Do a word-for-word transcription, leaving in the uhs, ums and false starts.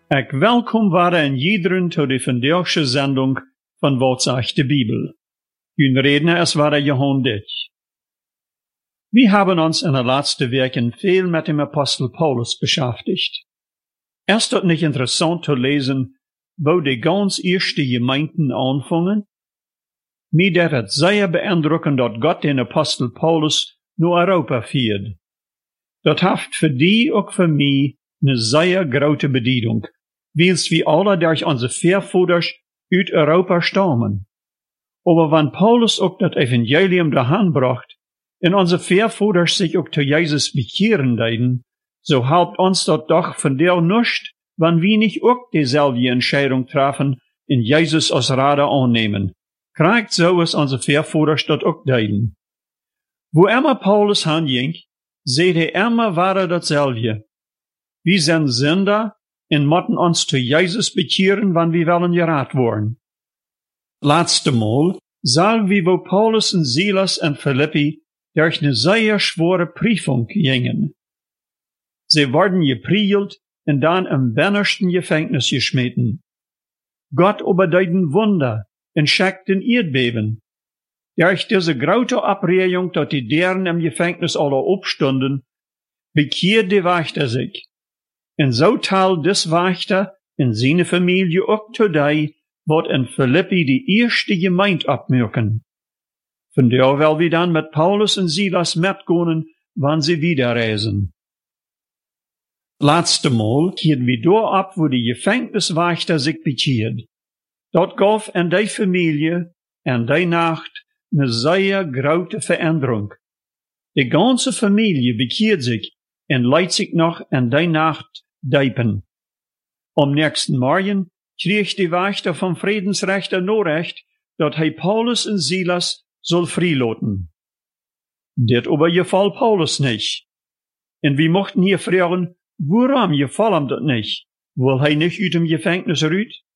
Ik welkom waren en iedereen tot de vandaagse zending van Wat zegt de Bibel. Hun redner is waar Johan Ditch. We hebben ons in de laatste weken veel met de apostel Paulus beschäftigt. Is dat niet interessant te lezen, wo de ganz eerste gemeenten aanvangen? Mij deed het zeer beïndrukken dat God de apostel Paulus naar Europa viert. Dat heeft voor die ook voor mij een zeer grote bediening, wils we alle durch onze voorvoeders uit Europa stammen. Aber wanneer Paulus ook dat evangelium daarheen bracht, en onze voorvoeders zich ook tot Jezus bekeren deden, zo helpt ons dat toch vandaag niet, wanneer we niet ook dezelfde entscheidung treffen en Jezus als Rader aannemen. Krijgt zo als onze voorvoeders dat ook deden. Wo immer Paulus heen ging, zei hij immer waren datzelfde. We zijn zinder en moeten ons tot Jezus bekeren wanneer we willen geraad worden. Laatste maal zagen we wo Paulus en Silas en Philippi durch een zeer zware prüfung gingen. Ze worden gepriegeld en dan im binnensten gevangenis gesmeten. Gott oberdeiden Wunder en schickten Erdbeben. Durch diese grote Abregung, dat die deren im gevangenis alle opstonden, bekeerde de Wächter sich. En zo taal des Wächter en zijn familie ook today, wat in Philippi die eerste gemeente opmerken. Vandaar wil we dan met Paulus en Silas metgonen, wanneer ze wieder reizen. Laatste maal keerden we door op wo de gevangeniswachter zich bekeerd. Dat gaf in die familie en die nacht een zeer grote verandering. De ganze familie bekeert zich en leidt zich nog in die nacht diepen. Om nächsten morgen kreeg de wachter van vredensrechter Norecht dat hij Paulus en Silas zal vrijlaten. Dit aber geval Paulus niet. En we mochten hier vragen, waarom geval hem dat niet? Wil hij niet uit dem gevangenis eruit?